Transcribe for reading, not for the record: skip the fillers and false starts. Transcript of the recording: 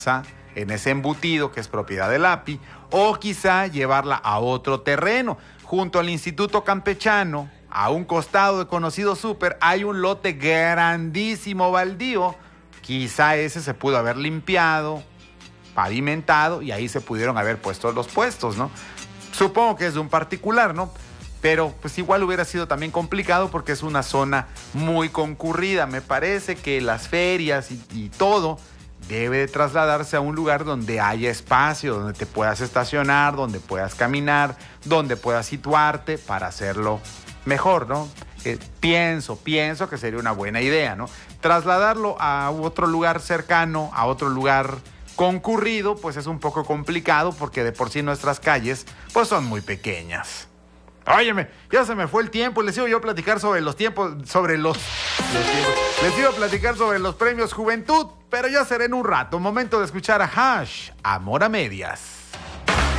en ese embutido que es propiedad del API, o quizá llevarla a otro terreno. Junto al Instituto Campechano, a un costado de conocido súper, hay un lote grandísimo baldío. Quizá ese se pudo haber limpiado, pavimentado, y ahí se pudieron haber puesto los puestos, ¿no? Supongo que es de un particular, ¿no? Pero pues igual hubiera sido también complicado porque es una zona muy concurrida. Me parece que las ferias y todo debe de trasladarse a un lugar donde haya espacio, donde te puedas estacionar, donde puedas caminar, donde puedas situarte para hacerlo mejor, ¿no? Pienso que sería una buena idea, ¿no? Trasladarlo a otro lugar cercano, a otro lugar concurrido, pues es un poco complicado porque de por sí nuestras calles pues son muy pequeñas. Óyeme, ya se me fue el tiempo. Les iba yo a platicar sobre los tiempos, les iba a platicar sobre los premios Juventud, pero ya será en un rato. Momento de escuchar a Hash, Amor a Medias.